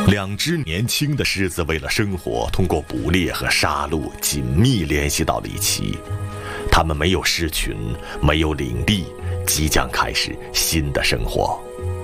两只年轻的狮子为了生活，通过捕猎和杀戮紧密联系到了一起。它们没有狮群，没有领地，即将开始新的生活。